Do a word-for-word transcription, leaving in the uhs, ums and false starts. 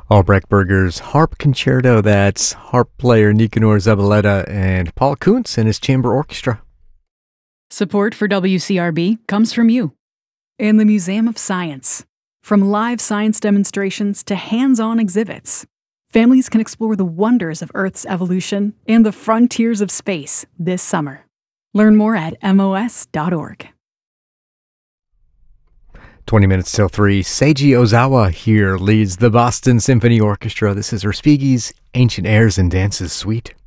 Albrecht Berger's Harp Concerto. That's harp player Nicanor Zabaleta and Paul Kuntz and his chamber orchestra. Support for W C R B comes from you and the Museum of Science. From live science demonstrations to hands-on exhibits, families can explore the wonders of Earth's evolution and the frontiers of space this summer. Learn more at M O S dot org. twenty minutes till three. Seiji Ozawa here leads the Boston Symphony Orchestra. This is Respighi's Ancient Airs and Dances Suite.